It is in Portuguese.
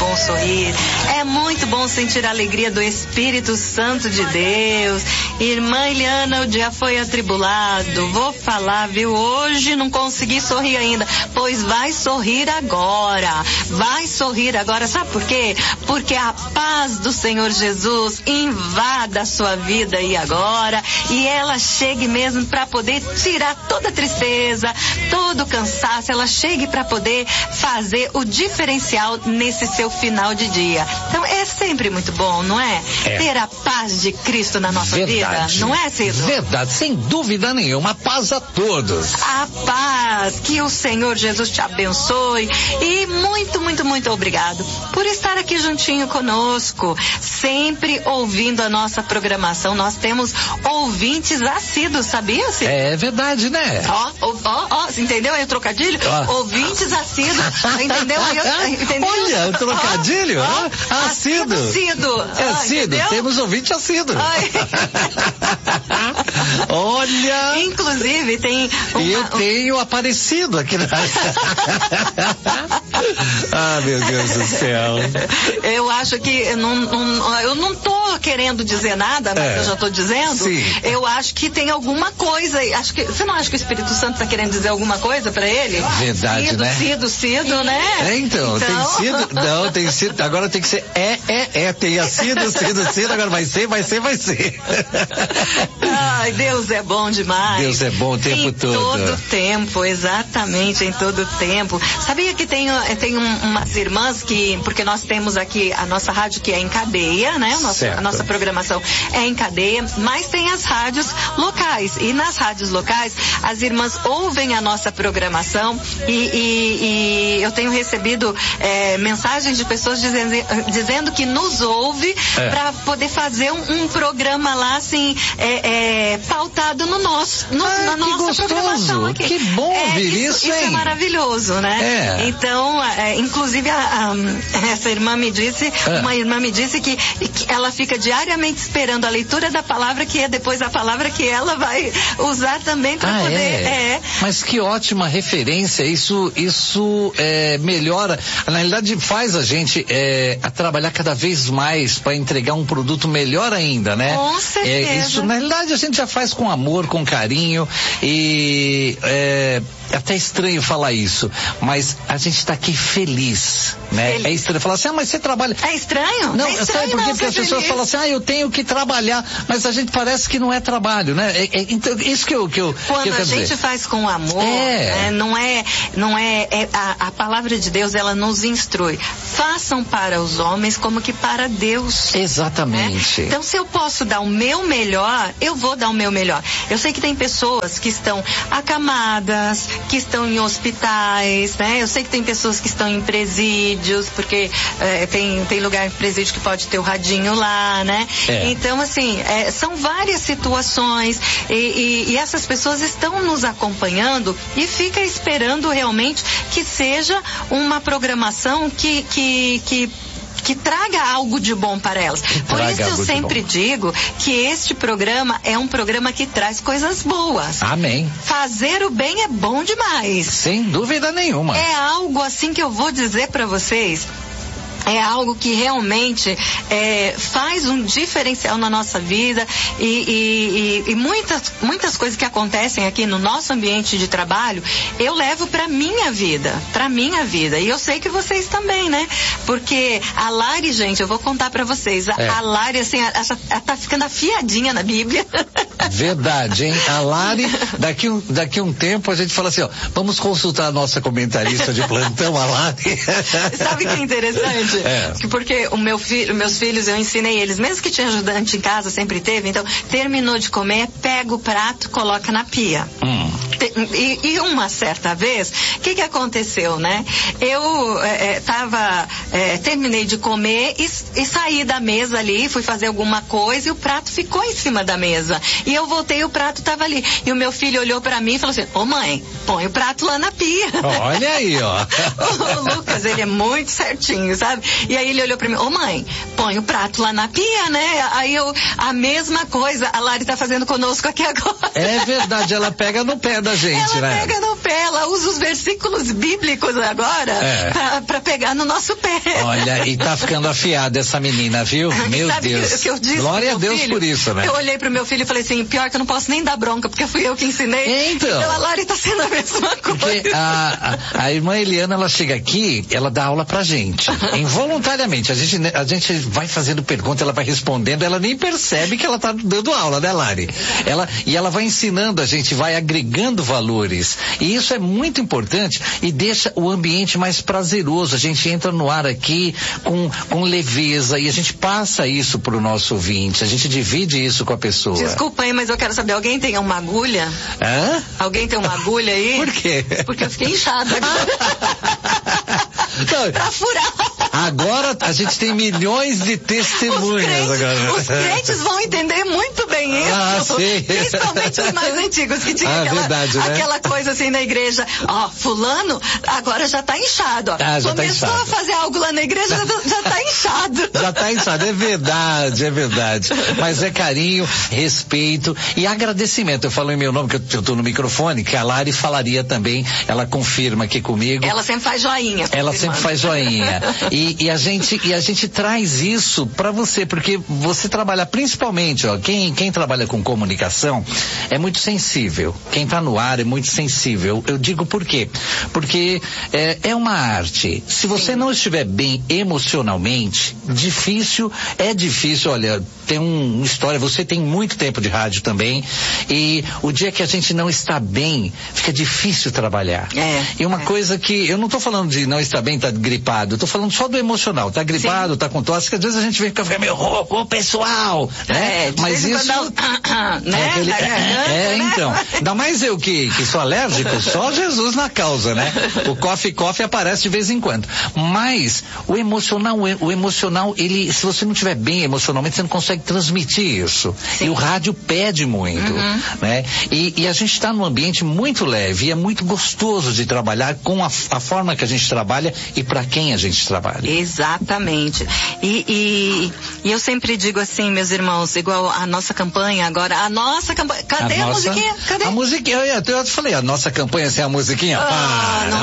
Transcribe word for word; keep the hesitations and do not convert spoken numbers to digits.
bom sorrir, é muito bom sentir a alegria do Espírito Santo de Deus. Irmã Eliana, o dia foi atribulado, vou falar, viu, hoje não consegui sorrir ainda, pois vai sorrir agora, vai sorrir agora, sabe por quê? Porque a paz do Senhor Jesus invada a sua vida aí agora, e ela chegue mesmo para poder tirar toda a tristeza, todo o cansaço, ela chegue para poder fazer o diferencial nesse seu final de dia. Então é sempre muito bom, não é? é. Ter a paz de Cristo na nossa Verdade. vida, não é, Cido? Verdade, sem dúvida nenhuma, paz a todos. A paz, que o Senhor Jesus te abençoe, e muito, muito, muito obrigado por estar aqui juntinho conosco, sempre ouvindo a nossa programação. Nós temos ouvintes assíduos, sabia, Cido? É verdade, né? Ó, ó, ó, entendeu aí o trocadilho? Ó. Ouvintes assíduos, entendeu? Eu, entendeu? Olha, o trocadilho, ó, ó, assíduo. Assíduo. É ah, assíduo, temos ouvinte assíduo. Olha. Inclusive tem uma, eu tenho um... aparecido aqui na ah, meu Deus do céu. Eu acho que eu não, não, eu não tô querendo dizer nada, mas é. eu já tô dizendo. Sim. Eu acho que tem alguma coisa. Acho que, você não acha que o Espírito Santo tá querendo dizer alguma coisa pra ele? Verdade, sido, né? Sido, sido, né? É, então, então, tem sido, não, tem sido, agora tem que ser é, é, é, tenha sido, sido, sido, agora vai ser, vai ser, vai ser. Ai, Deus é bom demais. Deus é bom o tempo em todo. Em todo tempo, exatamente, em todo tempo. Sabia que tem, tem um, umas irmãs que, porque nós temos aqui a nossa rádio que é em cadeia, né? Nossa, a nossa programação é em cadeia, mas tem as rádios locais, e nas rádios locais as irmãs ouvem a nossa programação, e, e, e eu tenho recebido é, mensagens de pessoas dizendo, dizendo que nos ouve é. para poder fazer um, um programa lá assim é, é, pautado no nosso no, ah, na nossa gostoso. programação aqui. Que bom é, ouvir isso, isso, hein? Isso é maravilhoso, né? É. Então, é, inclusive a, a, essa irmã me disse, é. uma irmã me disse que, que ela fica diariamente esperando a leitura da palavra, que é depois a palavra que ela vai usar também para ah, poder. É. É. Mas que ótima referência, isso, isso é, melhora, na realidade faz a gente é, a trabalhar cada vez mais para entregar um produto melhor ainda, né? Com certeza. É, isso na realidade a gente já faz com amor, com carinho, e é até estranho falar isso, mas a gente está aqui feliz, né? Feliz. É estranho falar assim, ah, mas você trabalha. É estranho? Não, é estranho, sabe por quê? não, Porque as pessoas feliz. falam assim, ah, eu tenho que trabalhar, mas a gente parece que não é trabalho, né? É, é, então, isso que eu, que eu, Quando que eu a gente dizer. faz com amor, é. né? não é, não é, é a, a palavra de Deus, ela nos instrui. Façam para os homens como que para Deus. Exatamente. Né? Então, se eu posso dar o meu melhor, eu vou dar o meu melhor. Eu sei que tem pessoas que estão acamadas, que estão em hospitais, né? Eu sei que tem pessoas que estão em presídios, porque é, tem, tem lugar em presídio que pode ter o radinho lá, né? É. Então, assim, é, são várias situações, e, e, e essas pessoas estão nos acompanhando e fica esperando realmente que seja uma programação que, que, que que traga algo de bom para elas. Por isso eu sempre digo que este programa é um programa que traz coisas boas. Amém. Fazer o bem é bom demais. Sem dúvida nenhuma. É algo assim que eu vou dizer para vocês. É algo que realmente é, faz um diferencial na nossa vida, e, e, e, e muitas, muitas coisas que acontecem aqui no nosso ambiente de trabalho, eu levo para minha vida, para minha vida. E eu sei que vocês também, né? Porque a Lari, gente, eu vou contar para vocês, a, é. a Lari, assim, ela, ela tá ficando afiadinha na Bíblia. Verdade, hein? A Lari, daqui um, daqui um tempo a gente fala assim, ó, vamos consultar a nossa comentarista de plantão, a Lari. Sabe que é interessante? É. Porque o meu filho, meus filhos, eu ensinei eles, mesmo que tinha ajudante em casa, sempre teve, então, terminou de comer, pega o prato, coloca na pia. Hum. E, e uma certa vez, o que que aconteceu, né? Eu é, tava, é, terminei de comer e, e saí da mesa ali, fui fazer alguma coisa e o prato ficou em cima da mesa. E eu voltei e o prato tava ali. E o meu filho olhou pra mim e falou assim, ô mãe, põe o prato lá na pia. Olha aí, ó. O Lucas, ele é muito certinho, sabe? E aí ele olhou pra mim, ô mãe, põe o prato lá na pia, né? Aí eu, a mesma coisa, a Lari tá fazendo conosco aqui agora. É verdade, ela pega no pé da gente, ela né? Ela pega no pé, ela usa os versículos bíblicos agora é. pra, pra pegar no nosso pé. Olha, e tá ficando afiada essa menina, viu? Meu Sabe Deus. Que, que eu disse Glória a Deus filho, por isso, né? Eu olhei pro meu filho e falei assim, pior que eu não posso nem dar bronca, porque fui eu que ensinei. Então. Então a Lari tá sendo a mesma coisa. Porque a, a, a irmã Eliana, ela chega aqui, ela dá aula pra gente. Involuntariamente. A gente, a gente vai fazendo pergunta, ela vai respondendo, ela nem percebe que ela tá dando aula, né, Lari? Ela, e ela vai ensinando, a gente vai agregando valores. E isso é muito importante e deixa o ambiente mais prazeroso. A gente entra no ar aqui com, com leveza e a gente passa isso pro nosso ouvinte. A gente divide isso com a pessoa. Desculpa aí, mas eu quero saber, alguém tem uma agulha? Hã? Alguém tem uma agulha aí? Por quê? Porque eu fiquei inchada agora. Não, pra furar. Agora a gente tem milhões de testemunhas. Os crentes, agora. os crentes vão entender muito bem isso. Ah, sim. Principalmente os mais antigos, que tinha ah, aquela, verdade, né? aquela coisa assim na igreja. Ó, fulano agora já tá inchado. Ó. Ah, já Começou tá inchado. a fazer algo lá na igreja, já, já tá inchado. Já tá inchado, é verdade, é verdade. Mas é carinho, respeito e agradecimento. Eu falo em meu nome, que eu, eu tô no microfone, que a Lari falaria também, ela confirma aqui comigo. Ela sempre faz joinha. Ela sempre faz joinha. E, e, a gente, e a gente traz isso pra você, porque você trabalha principalmente, ó, quem, quem trabalha com comunicação é muito sensível. Quem tá no ar é muito sensível. Eu digo por quê? Porque é, é uma arte. Se você Sim. não estiver bem emocionalmente, difícil, é difícil, olha, tem um, uma história, você tem muito tempo de rádio também, e o dia que a gente não está bem, fica difícil trabalhar. É, e uma é. coisa que, eu não tô falando de não estar bem, tá gripado, eu tô falando só do emocional, tá gripado, Sim. tá com tosse, que às vezes a gente vê que fica meio, ô, ô, pessoal, né? É, mas isso... Dar... né? É, aquele... é, é, então, ainda mais eu que, que sou alérgico, só Jesus na causa, né? O coffee coffee aparece de vez em quando. Mas o emocional, o emocional, ele, se você não estiver bem emocionalmente, você não consegue transmitir isso. Sim. E o rádio pede muito, uhum. né? E, e a gente está num ambiente muito leve e é muito gostoso de trabalhar com a, a forma que a gente trabalha e para quem a gente trabalha. Exatamente. E, e, e eu sempre digo assim, meus irmãos, igual a nossa campanha agora, a nossa campanha, cadê a, a nossa, musiquinha? Cadê? A musiquinha, eu, eu te falei, a nossa campanha sem a musiquinha? Ah, Para, não